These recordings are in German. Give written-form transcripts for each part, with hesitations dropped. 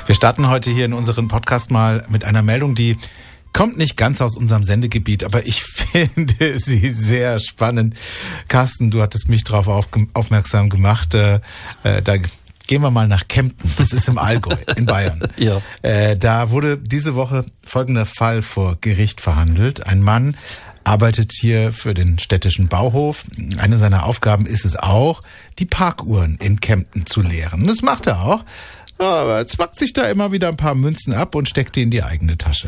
Wir starten heute hier in unseren Podcast mal mit einer Meldung, die kommt nicht ganz aus unserem Sendegebiet, aber ich finde sie sehr spannend. Carsten, du hattest mich darauf aufmerksam gemacht. Da gehen wir mal nach Kempten. Das ist im Allgäu in Bayern. Ja. Da wurde diese Woche folgender Fall vor Gericht verhandelt. Ein Mann arbeitet hier für den städtischen Bauhof. Eine seiner Aufgaben ist es auch, die Parkuhren in Kempten zu leeren. Das macht er auch. Aber er zwackt sich da immer wieder ein paar Münzen ab und steckt die in die eigene Tasche.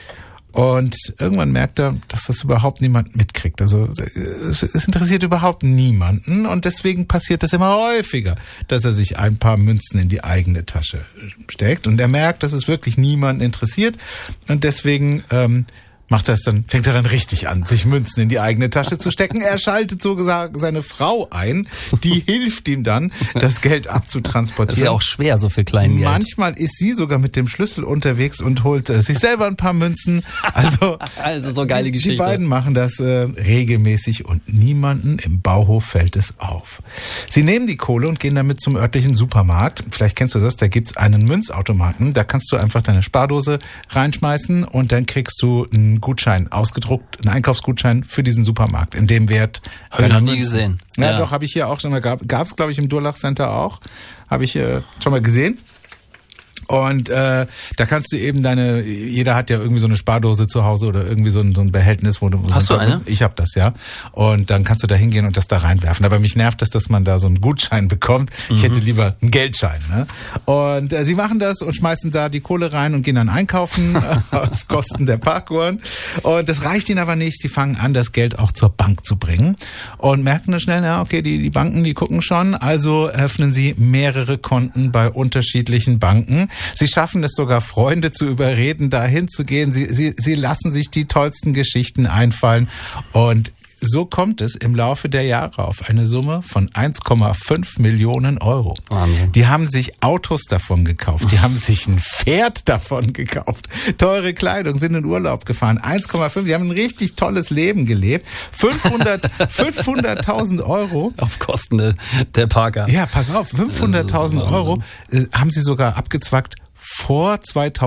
Und irgendwann merkt er, dass das überhaupt niemand mitkriegt. Also es interessiert überhaupt niemanden und deswegen passiert es immer häufiger, dass er sich ein paar Münzen in die eigene Tasche steckt. Und er merkt, dass es wirklich niemanden interessiert und deswegen fängt er dann richtig an, sich Münzen in die eigene Tasche zu stecken. Er schaltet sogar seine Frau ein, die hilft ihm dann, das Geld abzutransportieren. Das ist ja auch schwer, so viel Kleingeld. Manchmal ist sie sogar mit dem Schlüssel unterwegs und holt sich selber ein paar Münzen. Also so geile Geschichte. Die beiden machen das regelmäßig und niemanden im Bauhof fällt es auf. Sie nehmen die Kohle und gehen damit zum örtlichen Supermarkt. Vielleicht kennst du das, da gibt's einen Münzautomaten. Da kannst du einfach deine Spardose reinschmeißen und dann kriegst du einen Gutschein ausgedruckt, einen Einkaufsgutschein für diesen Supermarkt, in dem Wert. Habe ich noch nie gesehen. Ja, doch, habe ich hier auch schon mal, gab's glaube ich im Durlach Center auch, habe ich schon mal gesehen. Und da kannst du eben jeder hat ja irgendwie so eine Spardose zu Hause oder irgendwie so ein Behältnis, wo du... Hast du eine? Ich habe das, ja. Und dann kannst du da hingehen und das da reinwerfen. Aber mich nervt es, dass man da so einen Gutschein bekommt. Ich hätte lieber einen Geldschein. Ne? Und sie machen das und schmeißen da die Kohle rein und gehen dann einkaufen auf Kosten der Parkuhren. Und das reicht ihnen aber nicht. Sie fangen an, das Geld auch zur Bank zu bringen und merken dann schnell, ja, okay, die Banken, die gucken schon. Also öffnen sie mehrere Konten bei unterschiedlichen Banken. Sie schaffen es sogar, Freunde zu überreden, dahin zu gehen. Sie lassen sich die tollsten Geschichten einfallen. Und so kommt es im Laufe der Jahre auf eine Summe von 1,5 Millionen Euro. Wahnsinn. Die haben sich Autos davon gekauft. Die haben sich ein Pferd davon gekauft. Teure Kleidung, sind in Urlaub gefahren. 1,5, die haben ein richtig tolles Leben gelebt. 500.000 Euro. Auf Kosten der Parker. Ja, pass auf, 500.000 Euro haben sie sogar abgezwackt vor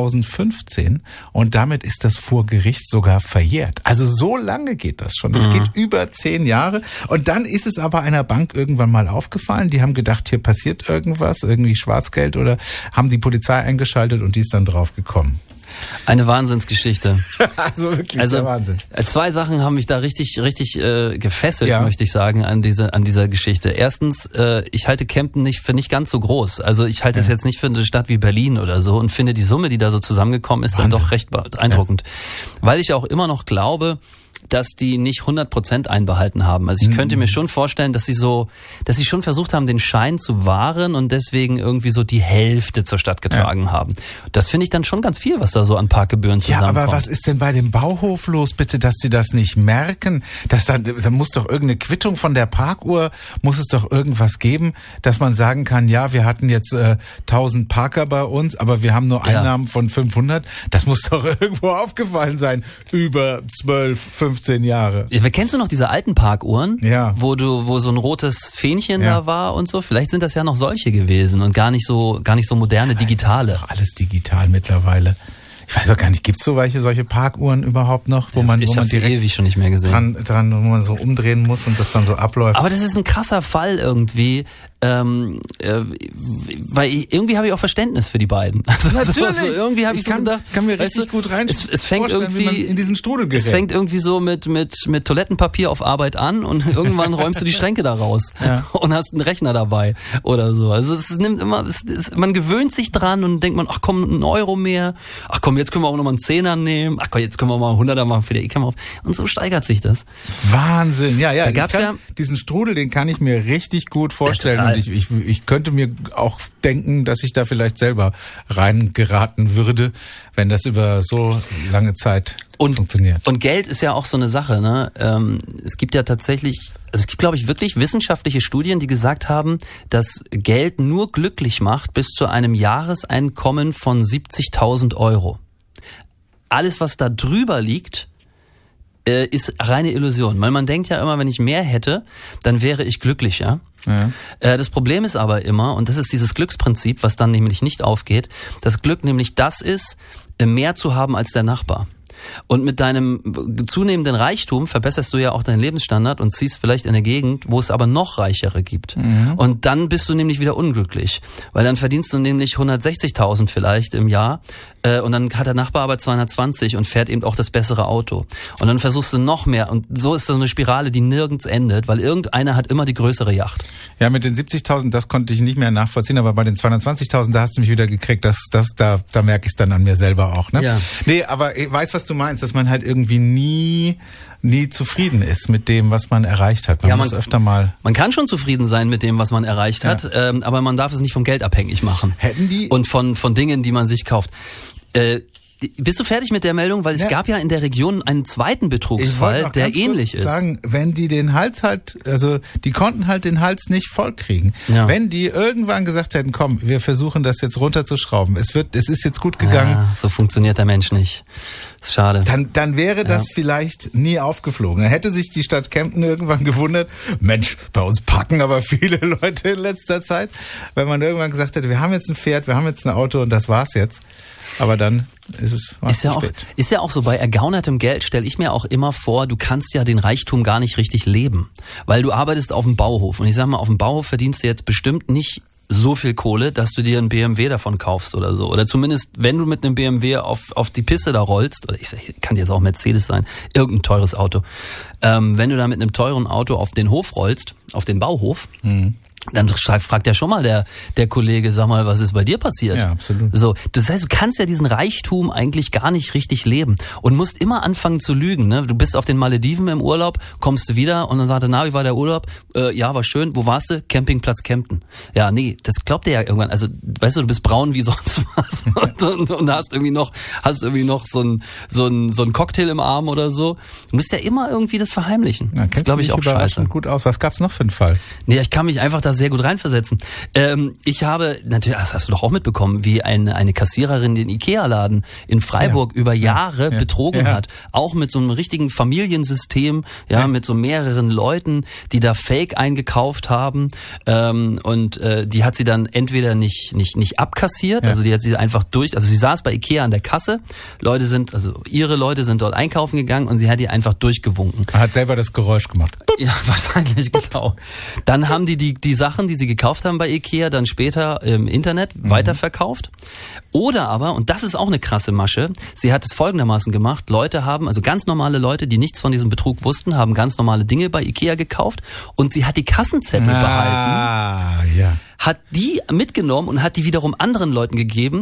2015 und damit ist das vor Gericht sogar verjährt. Also so lange geht das schon. Das geht über 10 Jahre und dann ist es aber einer Bank irgendwann mal aufgefallen. Die haben gedacht, hier passiert irgendwas, irgendwie Schwarzgeld oder haben die Polizei eingeschaltet und die ist dann drauf gekommen. Eine Wahnsinnsgeschichte. Also wirklich der Wahnsinn. 2 Sachen haben mich da richtig gefesselt, möchte ich sagen, an dieser Geschichte. Erstens, ich halte Kempten für nicht ganz so groß. Also ich halte es jetzt nicht für eine Stadt wie Berlin oder so und finde die Summe, die da so zusammengekommen ist, dann doch recht beeindruckend. Ja. Weil ich auch immer noch glaube, dass die nicht 100% einbehalten haben. Also ich könnte mir schon vorstellen, dass sie schon versucht haben, den Schein zu wahren und deswegen irgendwie so die Hälfte zur Stadt getragen haben. Das finde ich dann schon ganz viel, was da so an Parkgebühren zusammenkommt. Ja, aber was ist denn bei dem Bauhof los, bitte, dass sie das nicht merken? Da muss doch irgendeine Quittung von der Parkuhr, muss es doch irgendwas geben, dass man sagen kann, ja, wir hatten jetzt 1000 Parker bei uns, aber wir haben nur Einnahmen von 500. Das muss doch irgendwo aufgefallen sein. Über 12, 15 Jahre. Ja, kennst du noch diese alten Parkuhren? Ja. Wo so ein rotes Fähnchen da war und so? Vielleicht sind das ja noch solche gewesen und gar nicht so moderne, digitale. Das ist doch alles digital mittlerweile. Ich weiß auch gar nicht, gibt's solche Parkuhren überhaupt noch, wo man direkt ewig schon nicht mehr gesehen. dran, wo man so umdrehen muss und das dann so abläuft. Aber das ist ein krasser Fall irgendwie, weil irgendwie habe ich auch Verständnis für die beiden. Also natürlich. So, irgendwie habe ich kann mir richtig gut rein. Es fängt irgendwie wie man in diesen Strudel gerät. Es fängt irgendwie so mit Toilettenpapier auf Arbeit an und irgendwann räumst du die Schränke da raus und hast einen Rechner dabei oder so. Also es nimmt immer, man gewöhnt sich dran und denkt man, ach komm, 1 Euro mehr. Ach komm, jetzt können wir auch nochmal einen 10er nehmen. Ach komm, jetzt können wir mal 100er machen für die E-Kamera. Und so steigert sich das. Wahnsinn. Ja. Da gab's diesen Strudel, den kann ich mir richtig gut vorstellen. Und ich könnte mir auch denken, dass ich da vielleicht selber reingeraten würde, wenn das über so lange Zeit funktioniert. Und Geld ist ja auch so eine Sache, ne? Es gibt ja tatsächlich, also es gibt, glaube ich, wirklich wissenschaftliche Studien, die gesagt haben, dass Geld nur glücklich macht bis zu einem Jahreseinkommen von 70.000 Euro. Alles, was da drüber liegt, ist reine Illusion. Weil man denkt ja immer, wenn ich mehr hätte, dann wäre ich glücklicher. Ja. Das Problem ist aber immer, und das ist dieses Glücksprinzip, was dann nämlich nicht aufgeht, dass Glück nämlich das ist, mehr zu haben als der Nachbar. Und mit deinem zunehmenden Reichtum verbesserst du ja auch deinen Lebensstandard und ziehst vielleicht in eine Gegend, wo es aber noch Reichere gibt. Und dann bist du nämlich wieder unglücklich, weil dann verdienst du nämlich 160.000 vielleicht im Jahr und dann hat der Nachbar aber 220 und fährt eben auch das bessere Auto. Und dann versuchst du noch mehr und so ist das eine Spirale, die nirgends endet, weil irgendeiner hat immer die größere Yacht. Ja, mit den 70.000, das konnte ich nicht mehr nachvollziehen, aber bei den 220.000, da hast du mich wieder gekriegt, da merke ich es dann an mir selber auch. Ne? Ja. Nee, aber ich weiß, was du meinst, dass man halt irgendwie nie zufrieden ist mit dem, was man erreicht hat. Man muss öfter mal... Man kann schon zufrieden sein mit dem, was man erreicht hat, aber man darf es nicht vom Geld abhängig machen. Hätten die... Und von Dingen, die man sich kauft. Bist du fertig mit der Meldung? Weil es gab ja in der Region einen zweiten Betrugsfall, der ähnlich ist. Ich wollte sagen, wenn die den Hals die konnten halt den Hals nicht voll kriegen. Ja. Wenn die irgendwann gesagt hätten, komm, wir versuchen das jetzt runterzuschrauben, es ist jetzt gut gegangen. Ja, so funktioniert der Mensch nicht. Das ist schade. Dann wäre das vielleicht nie aufgeflogen. Dann hätte sich die Stadt Kempten irgendwann gewundert, Mensch, bei uns packen aber viele Leute in letzter Zeit. Wenn man irgendwann gesagt hätte, wir haben jetzt ein Pferd, wir haben jetzt ein Auto und das war's jetzt. Aber dann ist es zu spät. Ist ja auch so, bei ergaunertem Geld stelle ich mir auch immer vor, du kannst ja den Reichtum gar nicht richtig leben. Weil du arbeitest auf dem Bauhof. Und ich sag mal, auf dem Bauhof verdienst du jetzt bestimmt nicht so viel Kohle, dass du dir einen BMW davon kaufst oder so. Oder zumindest, wenn du mit einem BMW auf die Piste da rollst, oder ich kann jetzt auch Mercedes sein, irgendein teures Auto. Wenn du da mit einem teuren Auto auf den Hof rollst, auf den Bauhof, dann fragt ja schon mal der Kollege, sag mal, was ist bei dir passiert? Ja, absolut. So, das heißt, du kannst ja diesen Reichtum eigentlich gar nicht richtig leben und musst immer anfangen zu lügen. Ne? Du bist auf den Malediven im Urlaub, kommst du wieder und dann sagt er, na, wie war der Urlaub? Ja, war schön. Wo warst du? Campingplatz Kempten. Ja, nee, das glaubt der ja irgendwann. Also, weißt du du bist braun wie sonst was und hast irgendwie noch so ein Cocktail im Arm oder so. Du musst ja immer irgendwie das verheimlichen. Ja, das glaube ich auch scheiße. Gut aus. Was gab's noch für einen Fall? Nee, ich kann mich einfach da sehr gut reinversetzen. Ich habe, natürlich, das hast du doch auch mitbekommen, wie eine Kassiererin den Ikea-Laden in Freiburg über Jahre betrogen hat. Auch mit so einem richtigen Familiensystem, mit so mehreren Leuten, die da Fake eingekauft haben. Und die hat sie dann entweder nicht abkassiert, also die hat sie einfach also sie saß bei Ikea an der Kasse, ihre Leute sind dort einkaufen gegangen und sie hat die einfach durchgewunken. Hat selber das Geräusch gemacht. Ja, wahrscheinlich, genau. Dann haben die Sachen, die sie gekauft haben bei Ikea, dann später im Internet weiterverkauft. Oder aber, und das ist auch eine krasse Masche, sie hat es folgendermaßen gemacht, ganz normale Leute, die nichts von diesem Betrug wussten, haben ganz normale Dinge bei Ikea gekauft und sie hat die Kassenzettel behalten, hat die mitgenommen und hat die wiederum anderen Leuten gegeben,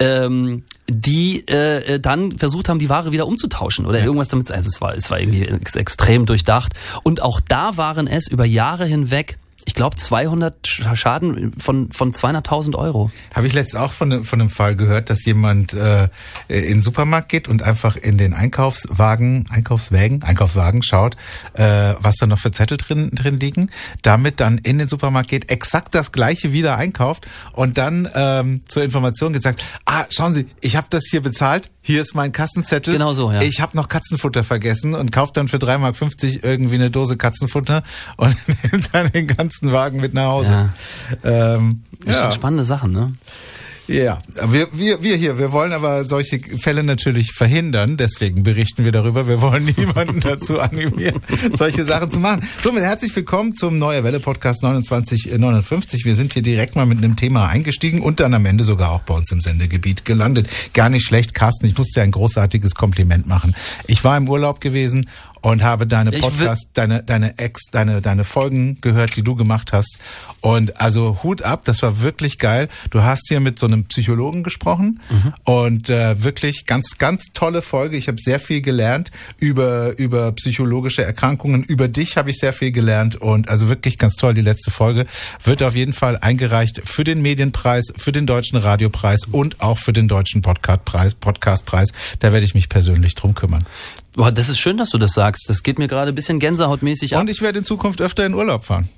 die dann versucht haben, die Ware wieder umzutauschen oder irgendwas damit. Also es war irgendwie extrem durchdacht. Und auch da waren es über Jahre hinweg, ich glaube 200 Schaden von 200.000 Euro. Habe ich letztens auch von einem Fall gehört, dass jemand in den Supermarkt geht und einfach in den Einkaufswagen schaut, was da noch für Zettel drin liegen, damit dann in den Supermarkt geht, exakt das Gleiche wieder einkauft und dann zur Information gesagt, schauen Sie, ich habe das hier bezahlt, hier ist mein Kassenzettel. Genau so, ja. Ich habe noch Katzenfutter vergessen und kauft dann für 3,50 Mark irgendwie eine Dose Katzenfutter und nimmt dann den ganzen Wagen mit nach Hause. Das sind schon spannende Sachen, ne? Ja, wir wollen aber solche Fälle natürlich verhindern, deswegen berichten wir darüber. Wir wollen niemanden dazu animieren, solche Sachen zu machen. Somit herzlich willkommen zum Neue Welle Podcast 2959. Wir sind hier direkt mal mit einem Thema eingestiegen und dann am Ende sogar auch bei uns im Sendegebiet gelandet. Gar nicht schlecht, Carsten, ich muss dir ein großartiges Kompliment machen. Ich war im Urlaub gewesen und habe deine Podcasts, deine Folgen gehört, die du gemacht hast. Und also Hut ab, das war wirklich geil. Du hast hier mit so einem Psychologen gesprochen und wirklich ganz, ganz tolle Folge. Ich habe sehr viel gelernt über psychologische Erkrankungen. Über dich habe ich sehr viel gelernt und also wirklich ganz toll. Die letzte Folge wird auf jeden Fall eingereicht für den Medienpreis, für den Deutschen Radiopreis und auch für den Deutschen Podcastpreis. Da werde ich mich persönlich drum kümmern. Boah, das ist schön, dass du das sagst. Das geht mir gerade ein bisschen gänsehautmäßig ab. Und ich werde in Zukunft öfter in Urlaub fahren.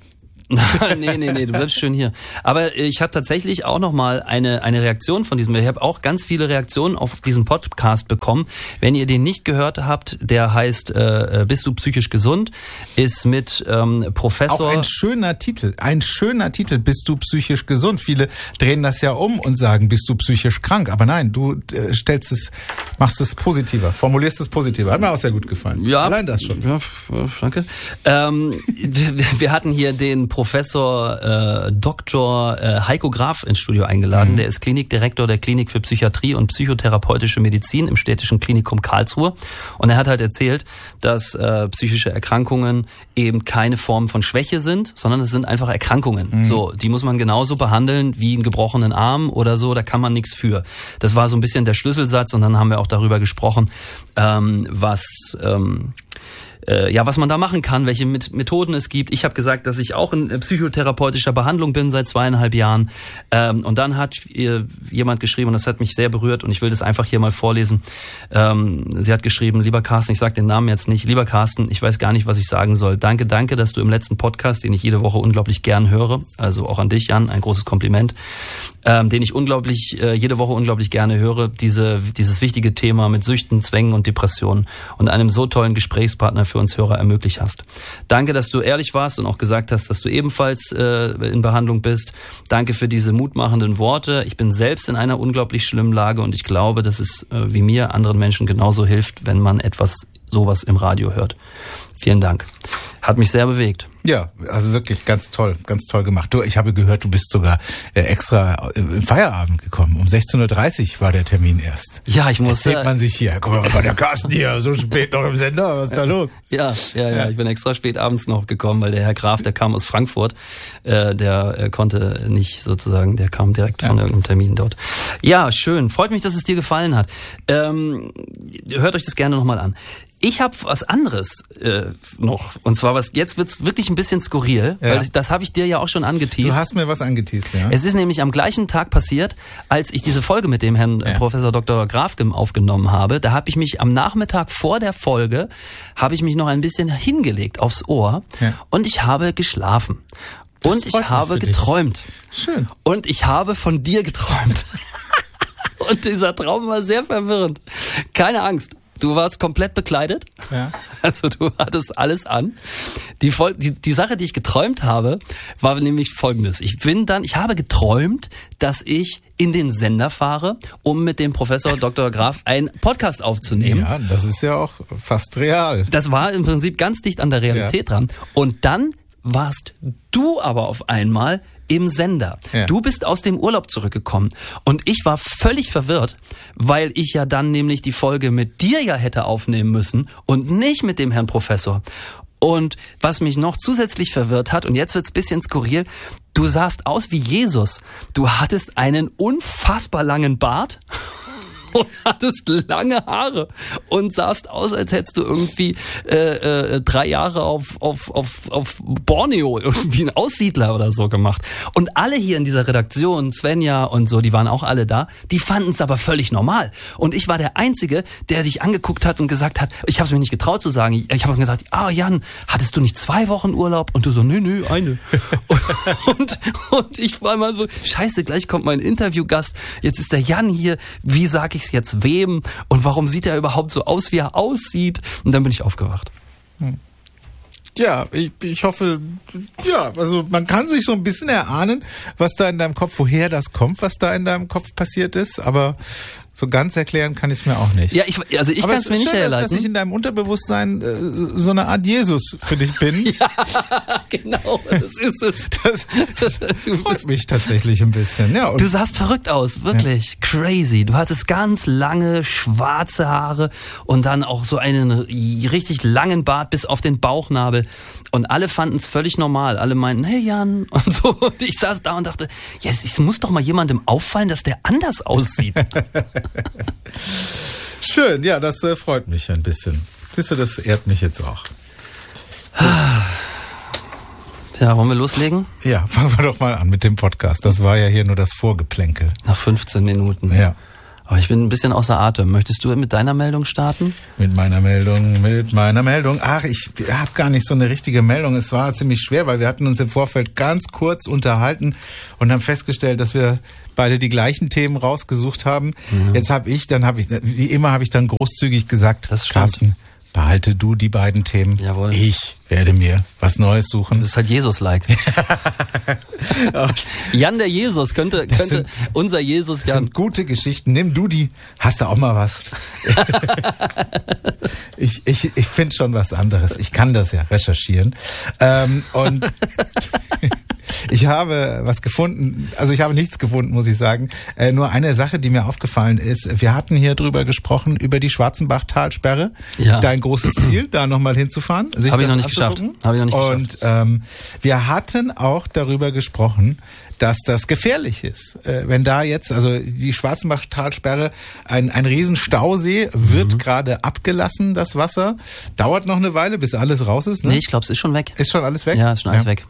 Nee, du bleibst schön hier. Aber ich habe tatsächlich auch nochmal eine Reaktion von diesem, ich habe auch ganz viele Reaktionen auf diesen Podcast bekommen. Wenn ihr den nicht gehört habt, der heißt Bist du psychisch gesund? Ist mit Professor... Auch ein schöner Titel, Bist du psychisch gesund? Viele drehen das ja um und sagen, bist du psychisch krank? Aber nein, du machst es positiver, formulierst es positiver. Hat mir auch sehr gut gefallen. Ja. Allein das schon. Ja, danke. Wir hatten hier den Professor Dr. Heiko Graf ins Studio eingeladen. Der ist Klinikdirektor der Klinik für Psychiatrie und psychotherapeutische Medizin im Städtischen Klinikum Karlsruhe. Und er hat halt erzählt, dass psychische Erkrankungen eben keine Form von Schwäche sind, sondern es sind einfach Erkrankungen. So, die muss man genauso behandeln wie einen gebrochenen Arm oder so, da kann man nichts für. Das war so ein bisschen der Schlüsselsatz und dann haben wir auch darüber gesprochen, was man da machen kann, welche Methoden es gibt. Ich habe gesagt, dass ich auch in psychotherapeutischer Behandlung bin seit 2,5 Jahren. Und dann hat jemand geschrieben, und das hat mich sehr berührt, und ich will das einfach hier mal vorlesen. Sie hat geschrieben, lieber Carsten, ich sage den Namen jetzt nicht, lieber Carsten, ich weiß gar nicht, was ich sagen soll. Danke, dass du im letzten Podcast, den ich jede Woche unglaublich gern höre, also auch an dich, Jan, ein großes Kompliment, den ich jede Woche unglaublich gerne höre, dieses wichtige Thema mit Süchten, Zwängen und Depressionen und einem so tollen Gesprächspartner für uns Hörer ermöglicht hast. Danke, dass du ehrlich warst und auch gesagt hast, dass du ebenfalls in Behandlung bist. Danke für diese mutmachenden Worte. Ich bin selbst in einer unglaublich schlimmen Lage und ich glaube, dass es wie mir anderen Menschen genauso hilft, wenn man sowas im Radio hört. Vielen Dank. Hat mich sehr bewegt. Ja, also wirklich ganz toll gemacht. Ich habe gehört, du bist sogar extra im Feierabend gekommen. Um 16:30 Uhr war der Termin erst. Ja, ich musste... Erzählt man sich hier, guck mal, was war der Carsten hier, so spät noch im Sender, was ist da los? Ja, ich bin extra spät abends noch gekommen, weil der Herr Graf, der kam aus Frankfurt, der konnte nicht sozusagen, der kam direkt von irgendeinem Termin dort. Ja, schön, freut mich, dass es dir gefallen hat. Hört euch das gerne nochmal an. Ich habe was anderes noch, und zwar jetzt wird's wirklich ein bisschen skurril, weil das habe ich dir ja auch schon angeteast. Du hast mir was angeteast, ja. Es ist nämlich am gleichen Tag passiert, als ich diese Folge mit dem Herrn Professor Dr. Graf aufgenommen habe. Da habe ich mich am Nachmittag vor der Folge, noch ein bisschen hingelegt aufs Ohr und ich habe geschlafen. Und ich habe geträumt. Schön. Und ich habe von dir geträumt. Und dieser Traum war sehr verwirrend. Keine Angst. Du warst komplett bekleidet. Ja. Also du hattest alles an. Die Sache, die ich geträumt habe, war nämlich folgendes. Ich habe geträumt, dass ich in den Sender fahre, um mit dem Professor Dr. Graf einen Podcast aufzunehmen. Ja, das ist ja auch fast real. Das war im Prinzip ganz dicht an der Realität dran. Und dann warst du aber auf einmal im Sender. Ja. Du bist aus dem Urlaub zurückgekommen und ich war völlig verwirrt, weil ich ja dann nämlich die Folge mit dir ja hätte aufnehmen müssen und nicht mit dem Herrn Professor. Und was mich noch zusätzlich verwirrt hat, und jetzt wird's ein bisschen skurril, du sahst aus wie Jesus. Du hattest einen unfassbar langen Bart und hattest lange Haare und sahst aus, als hättest du irgendwie 3 Jahre auf Borneo irgendwie ein Aussiedler oder so gemacht. Und alle hier in dieser Redaktion, Svenja und so, die waren auch alle da, die fanden es aber völlig normal. Und ich war der Einzige, der sich angeguckt hat und gesagt hat, ich habe es mir nicht getraut zu sagen, ich habe gesagt, Jan, hattest du nicht 2 Wochen Urlaub? Und du so, nö, eine. und ich war mal so, scheiße, gleich kommt mein Interviewgast, jetzt ist der Jan hier, wie sag ich's jetzt wem und warum sieht er überhaupt so aus, wie er aussieht? Und dann bin ich aufgewacht. Ja, ich hoffe, also man kann sich so ein bisschen erahnen, was da in deinem Kopf, woher das kommt, was da in deinem Kopf passiert ist, aber so ganz erklären kann ich es mir auch nicht. Ja, ich kann es mir nicht herleiten. Dass ich in deinem Unterbewusstsein so eine Art Jesus für dich bin. Ja, genau, das ist es. Das freut mich tatsächlich ein bisschen. Ja, und du sahst verrückt aus, wirklich. Ja. Crazy. Du hattest ganz lange schwarze Haare und dann auch so einen richtig langen Bart bis auf den Bauchnabel. Und alle fanden es völlig normal. Alle meinten, hey Jan und so. Und ich saß da und dachte, yes, es muss doch mal jemandem auffallen, dass der anders aussieht. Schön, ja, das freut mich ein bisschen. Siehst du, das ehrt mich jetzt auch. Ja, wollen wir loslegen? Ja, fangen wir doch mal an mit dem Podcast. Das war ja hier nur das Vorgeplänkel. Nach 15 Minuten. Ja. Aber ich bin ein bisschen außer Atem. Möchtest du mit deiner Meldung starten? Mit meiner Meldung. Ach, ich habe gar nicht so eine richtige Meldung. Es war ziemlich schwer, weil wir hatten uns im Vorfeld ganz kurz unterhalten und haben festgestellt, dass wir beide die gleichen Themen rausgesucht haben. Mhm. Jetzt wie immer habe ich dann großzügig gesagt, Carsten, behalte du die beiden Themen. Jawohl. Ich werde mir was Neues suchen. Das ist halt Jesus-like. Jan der Jesus könnte unser Jesus Jan. Das sind gute Geschichten. Nimm du die. Hast du auch mal was? Ich finde schon was anderes. Ich kann das ja recherchieren. Und ich habe was gefunden, also ich habe nichts gefunden, muss ich sagen. Nur eine Sache, die mir aufgefallen ist. Wir hatten hier drüber gesprochen, über die Schwarzenbach-Talsperre. Ja. Dein großes Ziel, da nochmal hinzufahren. Habe ich noch nicht geschafft. Und wir hatten auch darüber gesprochen, dass das gefährlich ist. Wenn da jetzt, also die Schwarzenbach-Talsperre, ein Riesenstausee, wird gerade abgelassen, das Wasser. Dauert noch eine Weile, bis alles raus ist, ne? Nee, ich glaube, es ist schon weg. Ist schon alles weg? Ja, ist schon alles weg.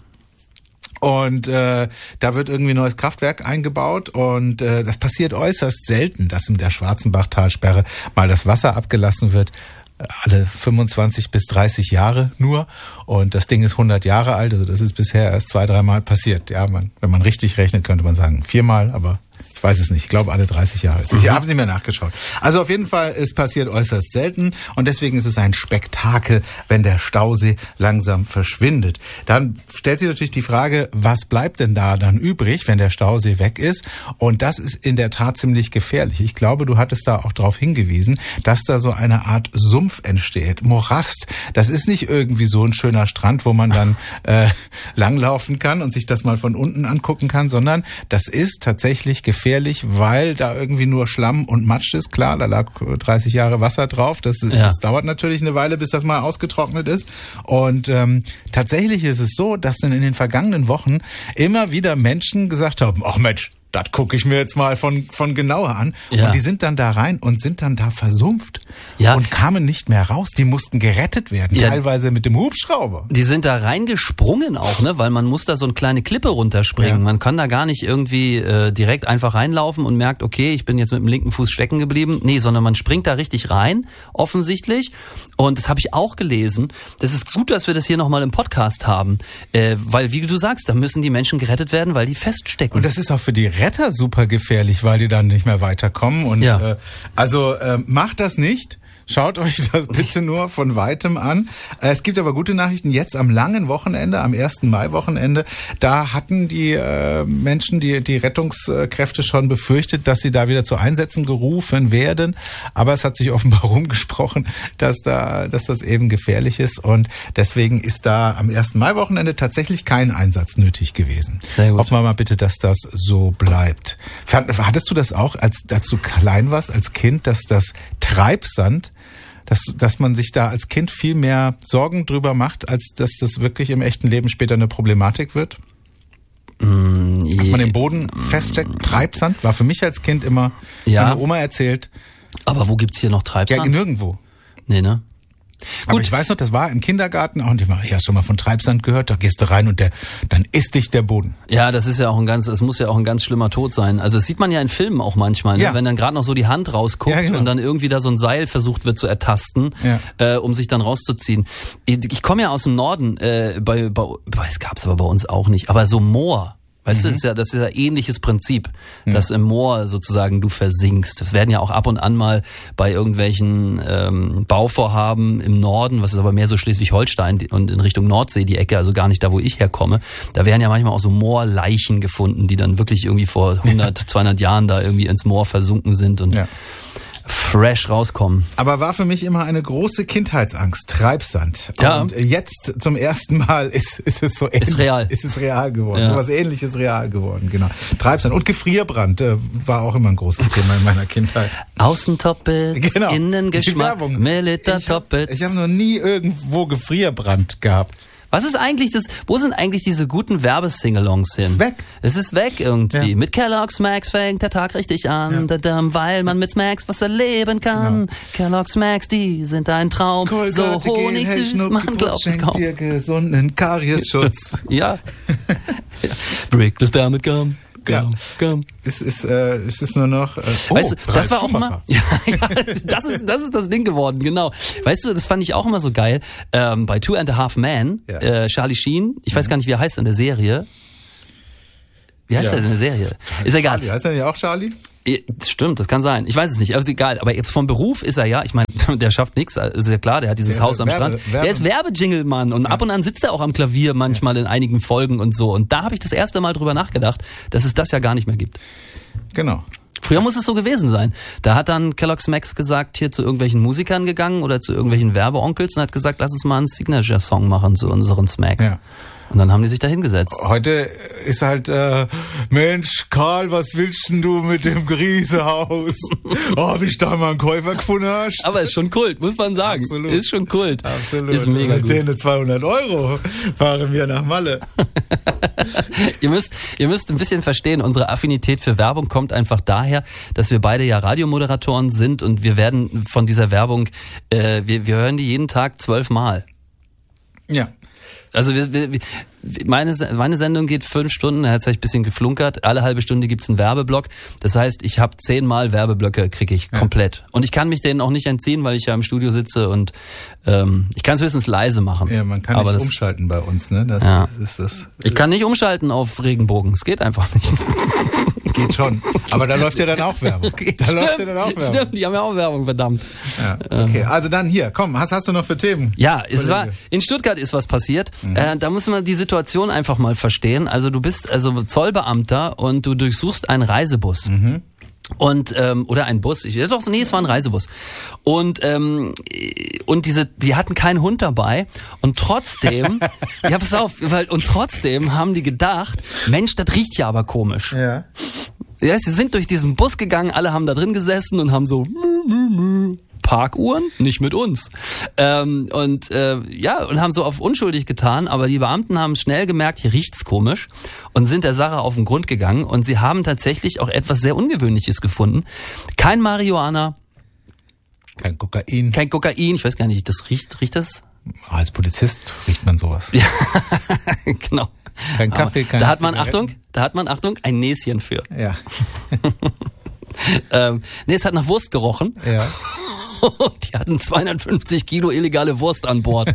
Und da wird irgendwie ein neues Kraftwerk eingebaut und das passiert äußerst selten, dass in der Schwarzenbach-Talsperre mal das Wasser abgelassen wird. Alle 25 bis 30 Jahre nur. Und das Ding ist 100 Jahre alt, also das ist bisher erst 2-3 Mal passiert. Ja, wenn man richtig rechnet, könnte man sagen 4-mal, aber ich weiß es nicht. Ich glaube, alle 30 Jahre. Ich habe nicht mehr nachgeschaut. Also auf jeden Fall, es passiert äußerst selten und deswegen ist es ein Spektakel, wenn der Stausee langsam verschwindet. Dann stellt sich natürlich die Frage, was bleibt denn da dann übrig, wenn der Stausee weg ist? Und das ist in der Tat ziemlich gefährlich. Ich glaube, du hattest da auch darauf hingewiesen, dass da so eine Art Sumpf entsteht, Morast. Das ist nicht irgendwie so ein schöner Strand, wo man dann langlaufen kann und sich das mal von unten angucken kann, sondern das ist tatsächlich gefährlich, weil da irgendwie nur Schlamm und Matsch ist. Klar, da lag 30 Jahre Wasser drauf. Das dauert natürlich eine Weile, bis das mal ausgetrocknet ist. Und tatsächlich ist es so, dass dann in den vergangenen Wochen immer wieder Menschen gesagt haben, ach Mensch, das gucke ich mir jetzt mal von genauer an. Ja. Und die sind dann da rein und sind dann da versumpft und kamen nicht mehr raus. Die mussten gerettet werden, teilweise mit dem Hubschrauber. Die sind da reingesprungen auch, ne, weil man muss da so eine kleine Klippe runterspringen. Ja. Man kann da gar nicht irgendwie direkt einfach reinlaufen und merkt, okay, ich bin jetzt mit dem linken Fuß stecken geblieben. Nee, sondern man springt da richtig rein, offensichtlich. Und das habe ich auch gelesen. Das ist gut, dass wir das hier nochmal im Podcast haben. Weil, wie du sagst, da müssen die Menschen gerettet werden, weil die feststecken. Und das ist auch für die Retter super gefährlich, weil die dann nicht mehr weiterkommen. Und macht das nicht. Schaut euch das bitte nur von Weitem an. Es gibt aber gute Nachrichten. Jetzt am langen Wochenende, am 1. Mai-Wochenende, da hatten die Menschen, die Rettungskräfte schon befürchtet, dass sie da wieder zu Einsätzen gerufen werden. Aber es hat sich offenbar rumgesprochen, dass das eben gefährlich ist. Und deswegen ist da am 1. Mai-Wochenende tatsächlich kein Einsatz nötig gewesen. Sehr gut. Hoffen wir mal bitte, dass das so bleibt. Hattest du das auch, als du klein warst, als Kind, dass das Treibsand, dass man sich da als Kind viel mehr Sorgen drüber macht, als dass das wirklich im echten Leben später eine Problematik wird? Dass man den Boden feststeckt. Treibsand war für mich als Kind immer, meine Oma erzählt. Aber wo gibt's hier noch Treibsand? Ja, nirgendwo. Nee, ne? Aber gut. Ich weiß noch, das war im Kindergarten auch, und ich hast schon mal von Treibsand gehört, da gehst du rein und dann isst dich der Boden. Ja, das ist ja auch es muss ja auch ein ganz schlimmer Tod sein. Also das sieht man ja in Filmen auch manchmal, ne? Wenn dann gerade noch so die Hand rausguckt und dann irgendwie da so ein Seil versucht wird zu ertasten, um sich dann rauszuziehen. Ich komme ja aus dem Norden, es gab's aber bei uns auch nicht, aber so Moor. Weißt du, das ist ja ähnliches Prinzip, dass im Moor sozusagen du versinkst. Das werden ja auch ab und an mal bei irgendwelchen Bauvorhaben im Norden, was ist aber mehr so Schleswig-Holstein und in Richtung Nordsee die Ecke, also gar nicht da, wo ich herkomme, da werden ja manchmal auch so Moorleichen gefunden, die dann wirklich irgendwie vor 100, 200 Jahren da irgendwie ins Moor versunken sind und fresh rauskommen. Aber war für mich immer eine große Kindheitsangst, Treibsand. Ja. Und jetzt zum ersten Mal ist es so ähnlich. Ist es real geworden. Ja. So was Ähnliches real geworden, genau. Treibsand und Gefrierbrand war auch immer ein großes Thema in meiner Kindheit. Außentoppets, Innengeschmack, Melita Toppets. Ich habe noch nie irgendwo Gefrierbrand gehabt. Was ist eigentlich wo sind eigentlich diese guten Werbesingalongs hin? Ist weg. Es ist weg irgendwie. Ja. Mit Kellogg's Max fängt der Tag richtig an, weil man mit Smacks was erleben kann. Genau. Kellogg's Max, die sind ein Traum. Colgate, so honigsüß, man glaubt es kaum. Dir gesunden Kariesschutz. Ja. Break the Sperr mit Gum. Ja. Es ist nur noch. Weißt du, das war auch immer. Ja, das ist das Ding geworden, genau. Weißt du, das fand ich auch immer so geil. Bei 2.5 Men, Charlie Sheen, ich weiß gar nicht, wie er heißt in der Serie. Wie heißt er denn in der Serie? Ist egal. Heißt er ja auch Charlie? Stimmt, das kann sein. Ich weiß es nicht, aber ist egal. Aber jetzt vom Beruf ist er ja, ich meine, der schafft nichts, ist ja klar, der hat dieses Haus am Strand. Der ist Werbejingle-Mann und ab und an sitzt er auch am Klavier manchmal in einigen Folgen und so. Und da habe ich das erste Mal drüber nachgedacht, dass es das ja gar nicht mehr gibt. Genau. Früher muss es so gewesen sein. Da hat dann Kellogg's Max gesagt, hier zu irgendwelchen Musikern gegangen oder zu irgendwelchen Werbeonkels und hat gesagt, lass uns mal einen Signature-Song machen zu unseren Smacks. Ja. Und dann haben die sich da hingesetzt. Heute ist halt, Mensch, Karl, was willst denn du mit dem Griesehaus? Oh, wie ich da mal einen Käufer gefunden hast. Aber ist schon Kult, muss man sagen. Absolut. Ist schon Kult. Absolut. Ist mega gut. Mit denen 200 € fahren wir nach Malle. Ihr müsst ein bisschen verstehen, unsere Affinität für Werbung kommt einfach daher, dass wir beide ja Radiomoderatoren sind und wir werden von dieser Werbung, wir hören die jeden Tag 12 Mal. Ja. Also meine Sendung geht 5 Stunden, jetzt habe ich ein bisschen geflunkert, alle halbe Stunde gibt's einen Werbeblock. Das heißt, ich habe 10 Mal Werbeblöcke, kriege ich komplett. Und ich kann mich denen auch nicht entziehen, weil ich ja im Studio sitze und ich kann es höchstens leise machen. Ja, man kann nicht umschalten bei uns, ne? Das ist das. Ich kann nicht umschalten auf Regenbogen, es geht einfach nicht. Geht schon. Aber da läuft ja dann auch Werbung. Stimmt, die haben ja auch Werbung, verdammt. Ja, okay, also dann hier, komm, was hast du noch für Themen? Ja, in Stuttgart ist was passiert. Da müssen wir die Situation einfach mal verstehen. Also du bist Zollbeamter und du durchsuchst einen Reisebus. Und oder ein Bus. Es war ein Reisebus. Und die hatten keinen Hund dabei und trotzdem, ja pass auf, und trotzdem haben die gedacht, Mensch, das riecht ja aber komisch. Ja. Ja, sie sind durch diesen Bus gegangen, alle haben da drin gesessen und haben so Parkuhren, nicht mit uns. Und haben so auf unschuldig getan, aber die Beamten haben schnell gemerkt, hier riecht's komisch und sind der Sache auf den Grund gegangen und sie haben tatsächlich auch etwas sehr Ungewöhnliches gefunden. Kein Marihuana. Kein Kokain. Kein Kokain, ich weiß gar nicht, riecht das? Als Polizist riecht man sowas. Ja, genau. Kein Kaffee, keine Da hat man Achtung, ein Näschen für. Ja. Es hat nach Wurst gerochen. Ja. Die hatten 250 Kilo illegale Wurst an Bord.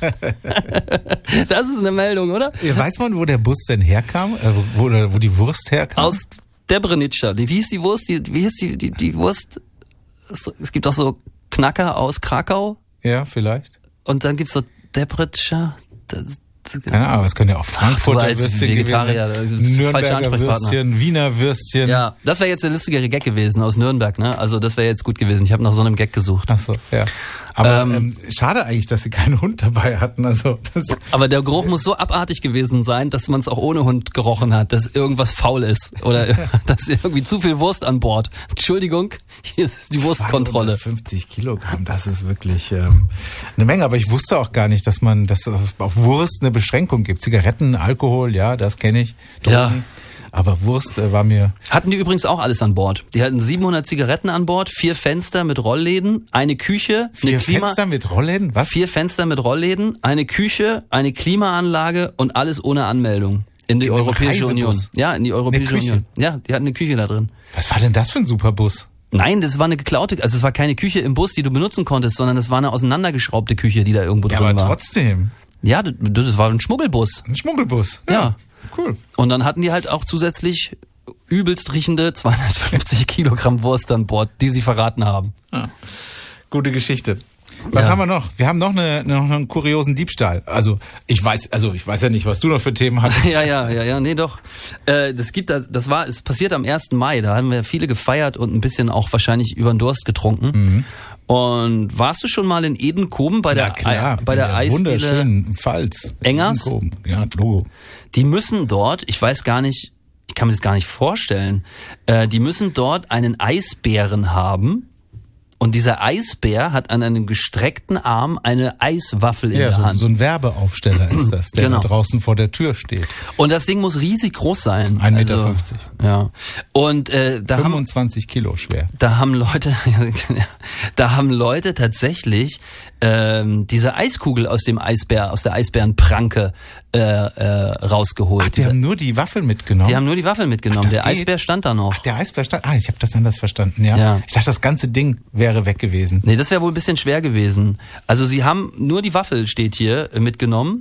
Das ist eine Meldung, oder? Ja, weiß man, wo der Bus denn herkam? Wo die Wurst herkam? Aus Debrenica. Wie hieß die Wurst? Wie hieß die Wurst? Es gibt auch so Knacker aus Krakau. Ja, vielleicht. Und dann gibt's so Debrenica. Keine Ahnung, es können ja auch Frankfurter Würstchen Vegetarier, gewesen, Nürnberger Würstchen, Wiener Würstchen. Ja, das wäre jetzt der lustigere Gag gewesen aus Nürnberg, ne? Also das wäre jetzt gut gewesen. Ich habe nach so einem Gag gesucht. Ach so, ja. Aber schade eigentlich, dass sie keinen Hund dabei hatten. Also aber der Geruch muss so abartig gewesen sein, dass man es auch ohne Hund gerochen hat, dass irgendwas faul ist oder dass irgendwie zu viel Wurst an Bord. Entschuldigung, hier ist die Wurstkontrolle. 50 Kilogramm, das ist wirklich eine Menge. Aber ich wusste auch gar nicht, dass auf Wurst eine Beschränkung gibt. Zigaretten, Alkohol, ja, das kenne ich. Drogen. Ja. Aber Wurst war mir... Hatten die übrigens auch alles an Bord. Die hatten 700 Zigaretten an Bord, 4 Fenster mit Rollläden, eine Küche, 4 Fenster mit Rollläden? Was? 4 Fenster mit Rollläden, eine Küche, eine Klimaanlage und alles ohne Anmeldung. In die Europäische Union. Ja, in die Europäische Union. Ja, die hatten eine Küche da drin. Was war denn das für ein super Bus? Nein, das war eine geklaute, also es war keine Küche im Bus, die du benutzen konntest, sondern es war eine auseinandergeschraubte Küche, die da irgendwo drin war. Ja, aber trotzdem. Ja, das war ein Schmuggelbus. Ein Schmuggelbus? Ja. Cool. Und dann hatten die halt auch zusätzlich übelst riechende 250 Kilogramm Wurst an Bord, die sie verraten haben. Ja. Gute Geschichte. Was haben wir noch? Wir haben noch einen kuriosen Diebstahl. Also ich weiß ja nicht, was du noch für Themen hast. Ja, nee, doch. Es passiert am 1. Mai, da haben wir viele gefeiert und ein bisschen auch wahrscheinlich über den Durst getrunken. Mhm. Und warst du schon mal in Edenkoben bei der Eisdiele? Wunderschönen Pfalz. Engers? Edenkoben. Ja, Logo. Die müssen dort, ich weiß gar nicht, ich kann mir das gar nicht vorstellen, die müssen dort einen Eisbären haben. Und dieser Eisbär hat an einem gestreckten Arm eine Eiswaffel in der Hand. So ein Werbeaufsteller ist das, der da draußen vor der Tür steht. Und das Ding muss riesig groß sein. 1,50 Meter. Also, ja. Und 25 Kilo schwer. Da haben Leute tatsächlich diese Eiskugel aus der Eisbärenpranke rausgeholt. Ach, die haben nur die Waffel mitgenommen? Die haben nur die Waffel mitgenommen. Der Eisbär stand da noch. Ach, der Eisbär stand. Ich habe das anders verstanden, ja. Ich dachte, das ganze Ding wäre weg gewesen. Nee, das wäre wohl ein bisschen schwer gewesen. Also sie haben nur die Waffel, steht hier, mitgenommen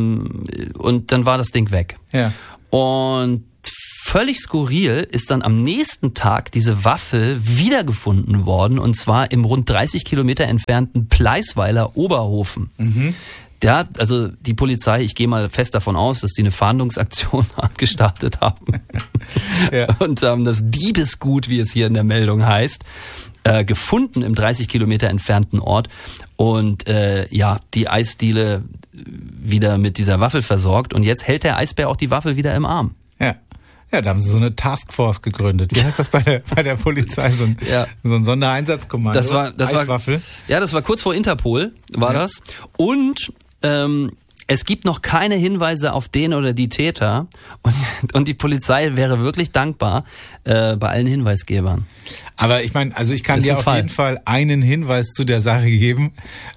und dann war das Ding weg. Ja. Und völlig skurril ist dann am nächsten Tag diese Waffel wiedergefunden worden, und zwar im rund 30 Kilometer entfernten Pleisweiler Oberhofen. Mhm. Ja, also die Polizei, ich gehe mal fest davon aus, dass die eine Fahndungsaktion gestartet haben. Ja. Und haben das Diebesgut, wie es hier in der Meldung heißt, gefunden im 30 Kilometer entfernten Ort. Und die Eisdiele wieder mit dieser Waffel versorgt. Und jetzt hält der Eisbär auch die Waffel wieder im Arm. Ja. Ja, da haben sie so eine Taskforce gegründet. Wie heißt das bei der Polizei? So ein Sondereinsatzkommando. Das war kurz vor Interpol, das. Und es gibt noch keine Hinweise auf den oder die Täter. Und die Polizei wäre wirklich dankbar bei allen Hinweisgebern. Aber ich meine, also ich kann dir auf jeden Fall einen Hinweis zu der Sache geben.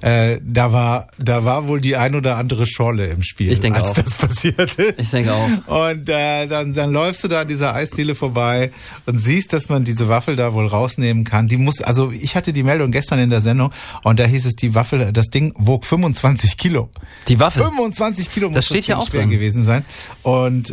Da war wohl die ein oder andere Schorle im Spiel, als das passiert ist. Ich denke auch. Und dann läufst du da an dieser Eisdiele vorbei und siehst, dass man diese Waffel da wohl rausnehmen kann. Ich hatte die Meldung gestern in der Sendung und da hieß es, das Ding wog 25 Kilo. Die Waffel? 25 Kilo muss das steht ja auch schwer gewesen sein. Und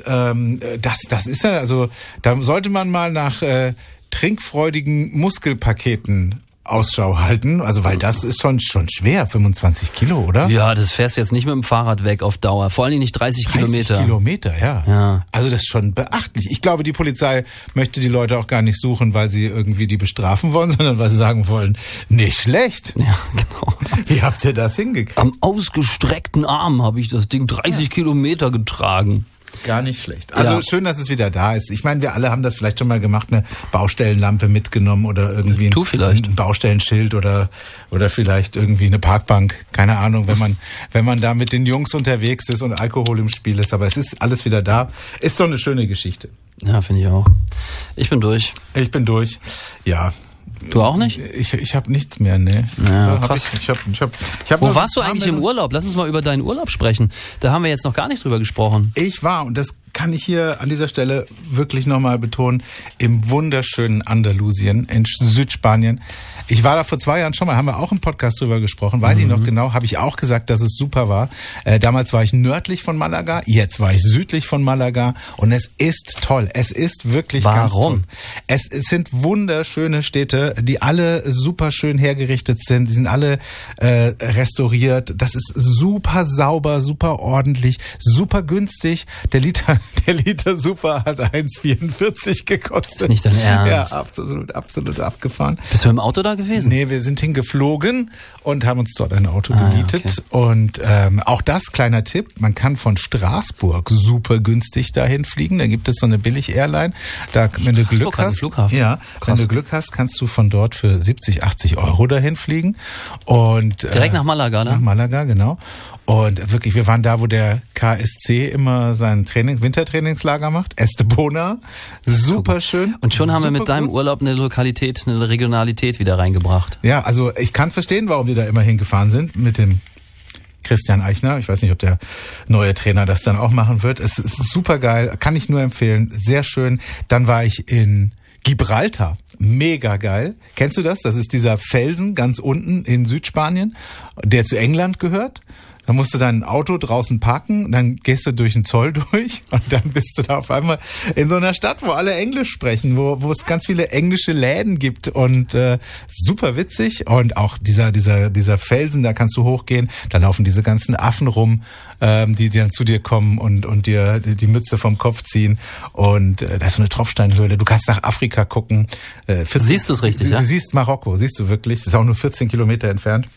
das ist ja, also da sollte man mal nach trinkfreudigen Muskelpaketen Ausschau halten, also weil das ist schon schwer, 25 Kilo, oder? Ja, das fährst jetzt nicht mit dem Fahrrad weg auf Dauer, vor allem nicht 30 Kilometer. 30 Kilometer, ja. Also das ist schon beachtlich. Ich glaube, die Polizei möchte die Leute auch gar nicht suchen, weil sie irgendwie die bestrafen wollen, sondern weil sie sagen wollen, nicht schlecht. Ja, genau. Wie habt ihr das hingekriegt? Am ausgestreckten Arm habe ich das Ding 30 Kilometer getragen. Gar nicht schlecht. Also schön, dass es wieder da ist. Ich meine, wir alle haben das vielleicht schon mal gemacht, eine Baustellenlampe mitgenommen oder irgendwie ein Baustellenschild oder vielleicht irgendwie eine Parkbank. Keine Ahnung, wenn man da mit den Jungs unterwegs ist und Alkohol im Spiel ist. Aber es ist alles wieder da. Ist doch eine schöne Geschichte. Ja, finde ich auch. Ich bin durch. Ja. Du auch nicht? Ich habe nichts mehr, ne. Ja, krass. Wo warst du eigentlich im Urlaub? Lass uns mal über deinen Urlaub sprechen. Da haben wir jetzt noch gar nicht drüber gesprochen. Ich war, und das kann ich hier an dieser Stelle wirklich nochmal betonen, im wunderschönen Andalusien in Südspanien. Ich war da vor 2 Jahren schon mal, haben wir auch im Podcast drüber gesprochen, weiß ich noch genau, habe ich auch gesagt, dass es super war. Damals war ich nördlich von Malaga, jetzt war ich südlich von Malaga und es ist toll. Es ist wirklich ganz toll. Es sind wunderschöne Städte, die alle super schön hergerichtet sind, die sind alle restauriert. Das ist super sauber, super ordentlich, super günstig. Der Liter Super hat 1,44 gekostet. Ist nicht dein Ernst? Ja, absolut abgefahren. Bist du im Auto da gewesen? Nee, wir sind hingeflogen und haben uns dort ein Auto gemietet. Okay. Und auch das, kleiner Tipp, man kann von Straßburg super günstig dahin fliegen. Da gibt es so eine Billig-Airline. Da, wenn du Glück hast, wenn du Glück hast, kannst du von dort für 70, 80 Euro dahin fliegen. Und direkt nach Malaga, ne? Nach Malaga, genau. Und wirklich, wir waren da, wo der KSC immer sein Wintertrainingslager macht. Estepona. Super schön. Und schon haben wir mit deinem Urlaub eine Lokalität, eine Regionalität wieder reingebracht. Ja, also ich kann verstehen, warum die da immer hingefahren sind mit dem Christian Eichner. Ich weiß nicht, ob der neue Trainer das dann auch machen wird. Es ist super geil, kann ich nur empfehlen. Sehr schön. Dann war ich in Gibraltar. Mega geil. Kennst du das? Das ist dieser Felsen ganz unten in Südspanien, der zu England gehört. Da musst du dein Auto draußen parken, dann gehst du durch den Zoll durch und dann bist du da auf einmal in so einer Stadt, wo alle Englisch sprechen, wo es ganz viele englische Läden gibt und super witzig. Und auch dieser Felsen, da kannst du hochgehen, da laufen diese ganzen Affen rum, die dann zu dir kommen und dir die Mütze vom Kopf ziehen. Und da ist so eine Tropfsteinhöhle. Du kannst nach Afrika gucken. Siehst du es richtig, ja? Du siehst Marokko, siehst du wirklich. Das ist auch nur 14 Kilometer entfernt.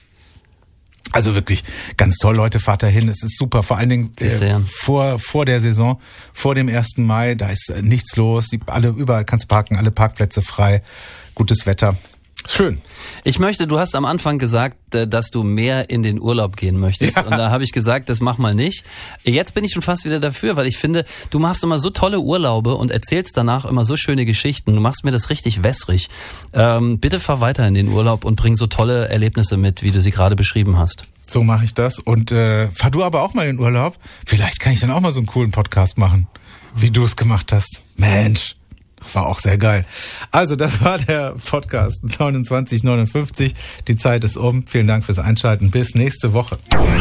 Also wirklich ganz toll, Leute, fahrt dahin, es ist super, vor allen Dingen vor der Saison, vor dem 1. Mai, da ist nichts los, überall kannst parken, alle Parkplätze frei, gutes Wetter, Schön. Du hast am Anfang gesagt, dass du mehr in den Urlaub gehen möchtest. Ja. Und da habe ich gesagt, das mach mal nicht. Jetzt bin ich schon fast wieder dafür, weil ich finde, du machst immer so tolle Urlaube und erzählst danach immer so schöne Geschichten. Du machst mir das richtig wässrig. Bitte fahr weiter in den Urlaub und bring so tolle Erlebnisse mit, wie du sie gerade beschrieben hast. So mache ich das. Und fahr du aber auch mal in den Urlaub. Vielleicht kann ich dann auch mal so einen coolen Podcast machen, wie du es gemacht hast. Mensch. War auch sehr geil. Also das war der Podcast 2959. Die Zeit ist um. Vielen Dank fürs Einschalten. Bis nächste Woche.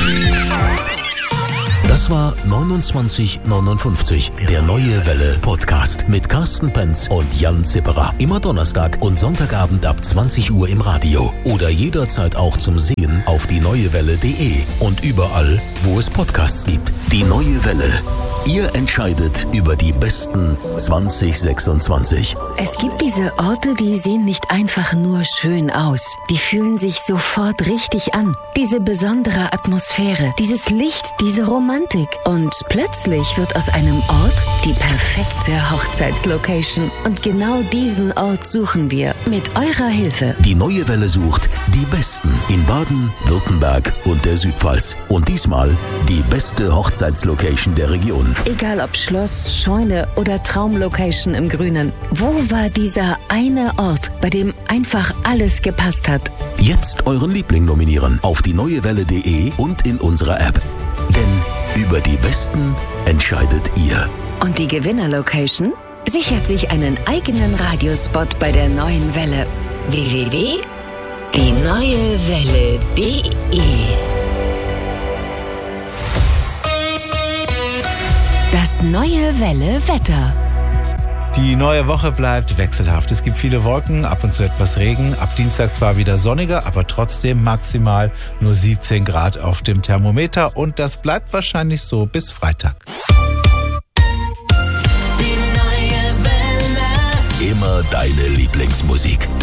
Das war 2959, der Neue Welle Podcast mit Carsten Penz und Jan Zipperer. Immer Donnerstag und Sonntagabend ab 20 Uhr im Radio oder jederzeit auch zum Sehen auf dieneuewelle.de und überall, wo es Podcasts gibt. Die Neue Welle. Ihr entscheidet über die besten 2026. Es gibt diese Orte, die sehen nicht einfach nur schön aus. Die fühlen sich sofort richtig an. Diese besondere Atmosphäre, dieses Licht, diese Romantik. Und plötzlich wird aus einem Ort die perfekte Hochzeitslocation. Und genau diesen Ort suchen wir mit eurer Hilfe. Die Neue Welle sucht die Besten in Baden, Württemberg und der Südpfalz. Und diesmal die beste Hochzeitslocation der Region. Egal ob Schloss, Scheune oder Traumlocation im Grünen. Wo war dieser eine Ort, bei dem einfach alles gepasst hat? Jetzt euren Liebling nominieren auf dieneuewelle.de und in unserer App. Denn über die Besten entscheidet ihr. Und die Gewinnerlocation sichert sich einen eigenen Radiospot bei der Neuen Welle. www.dieneuewelle.de. Das Neue Welle Wetter. Die neue Woche bleibt wechselhaft. Es gibt viele Wolken, ab und zu etwas Regen. Ab Dienstag zwar wieder sonniger, aber trotzdem maximal nur 17 Grad auf dem Thermometer. Und das bleibt wahrscheinlich so bis Freitag. Die Neue Welle. Immer deine Lieblingsmusik.